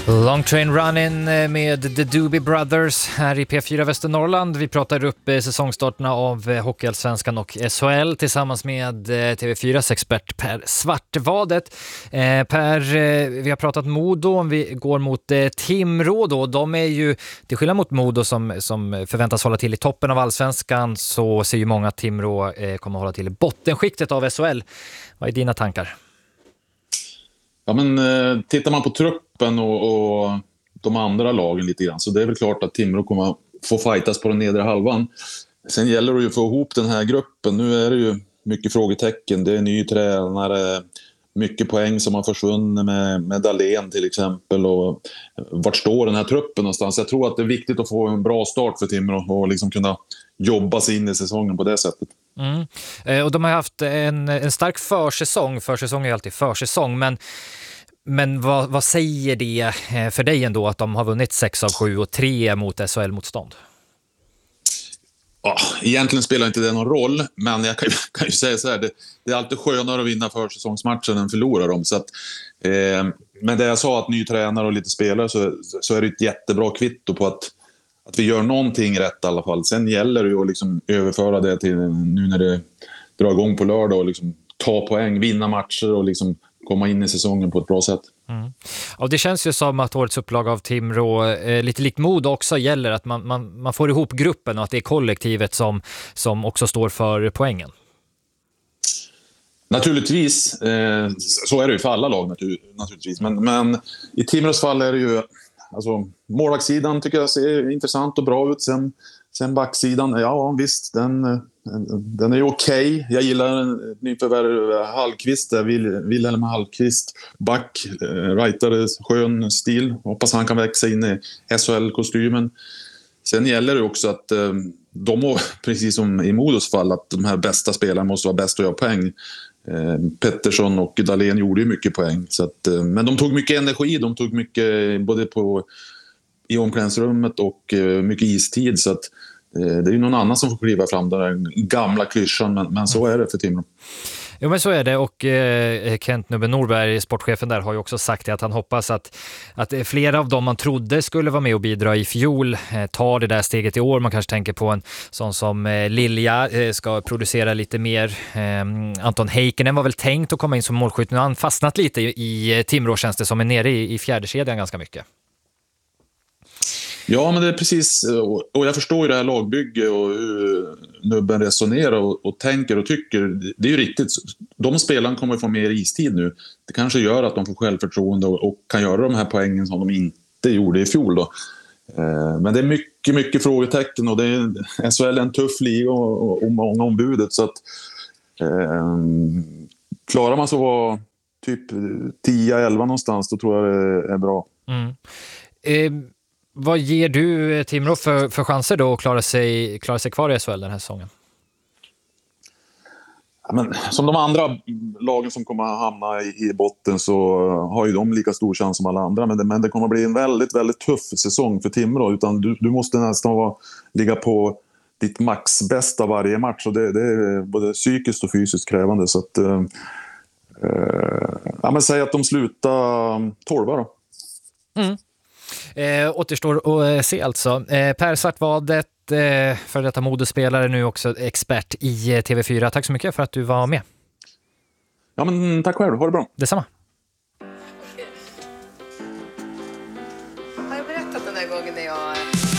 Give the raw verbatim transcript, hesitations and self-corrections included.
Long Train Running med The Doobie Brothers här i P fyra Västernorrland. Vi pratar upp säsongstarterna av Hockeyallsvenskan och S H L tillsammans med T V fyras expert Per Svartvadet. Eh, Per, vi har pratat Modo, om vi går mot eh, Timrå då. De är ju, till skillnad mot Modo som, som förväntas hålla till i toppen av Allsvenskan, så ser ju många att Timrå eh, kommer att hålla till i bottenskiktet av S H L. Vad är dina tankar? Ja, men eh, tittar man på truppen och, och de andra lagen lite grann, så det är väl klart att Timrå kommer få fightas på den nedre halvan. Sen gäller det ju att få ihop den här gruppen. Nu är det ju mycket frågetecken. Det är ny tränare, mycket poäng som har försvunnit med, med Dahlén till exempel. Och vart står den här truppen någonstans? Jag tror att det är viktigt att få en bra start för Timrå och liksom kunna jobba sig in i säsongen på det sättet. Mm. Eh, och de har haft en, en stark försäsong. Försäsong är alltid försäsong, men Men vad, vad säger det för dig ändå att de har vunnit sex av sju och tre mot S H L-motstånd? Ja, egentligen spelar inte det någon roll, men jag kan ju, kan ju säga så här, det, det är alltid skönare att vinna försäsongsmatchen än förlora dem. Så att, eh, men det jag sa, att ny tränare och lite spelare, så, så är det ett jättebra kvitto på att, att vi gör någonting rätt i alla fall. Sen gäller det ju att liksom överföra det till nu när det drar igång på lördag och liksom ta poäng, vinna matcher och liksom komma in i säsongen på ett bra sätt. Mm. Ja, det känns ju som att årets upplag av Timrå, eh, lite likt Modo också, gäller att man, man, man får ihop gruppen och att det är kollektivet som, som också står för poängen. Naturligtvis, eh, så är det ju för alla lag natur, naturligtvis. Men, men i Timrås fall är det ju, alltså, målvaktssidan tycker jag ser intressant och bra ut. Sen, sen backsidan, ja visst, den, den är ju okej. Okay. Jag gillar nyförvärv Hallqvist, Wilhelm Hallqvist, back, rightare, skön stil. Hoppas han kan växa in i S H L-kostymen. Sen gäller det också att de, precis som i Modos fall, att de här bästa spelarna måste vara bäst att göra poäng. Pettersson och Dahlén gjorde ju mycket poäng. Så att, men de tog mycket energi, de tog mycket både på, i omklädningsrummet och mycket istid. Så att det är ju någon annan som får kliva fram den där gamla klyschan, men, men så är det för Timrå. Jo, men så är det, och eh, Kent Nubbe Norberg, sportchefen där, har ju också sagt att han hoppas att, att flera av dem man trodde skulle vara med och bidra i fjol eh, tar det där steget i år. Man kanske tänker på en sån som eh, Lilja eh, ska producera lite mer. Eh, Anton Heikkinen var väl tänkt att komma in som målskytt. Nu har han fastnat lite i, i Timrå, känns det som, är nere i, i fjärde kedjan ganska mycket. Ja, men det är precis, och jag förstår ju det här lagbygge och hur Nubben resonerar och, och tänker och tycker. Det är ju riktigt, de spelarna kommer att få mer istid nu. Det kanske gör att de får självförtroende och, och kan göra de här poängen som de inte gjorde i fjol då. Eh, men det är mycket, mycket frågetecken och det är, S H L är en tuff liga och, och många ombudet, så att eh, klarar man så vara typ tio elva någonstans, då tror jag det är bra. Mm. Eh... Vad ger du Timrå för, för chanser då att klara sig, klara sig kvar i S H L den här säsongen? Ja, men, som de andra lagen som kommer att hamna i, i botten, så har ju de lika stor chans som alla andra. Men det, men det kommer att bli en väldigt, väldigt tuff säsong för Timrå. Utan du, du måste nästan vara, ligga på ditt max bästa varje match. Och det, det är både psykiskt och fysiskt krävande. Så att, eh, ja, men säg att de slutar tolva då. Mm. Eh, återstår att se alltså. Eh, Per Svartvadet, eh, för detta modespelare, nu också expert i T V fyra. Tack så mycket för att du var med. Ja, men tack själv. Ha det bra. Detsamma. Har jag berättat den där gången när jag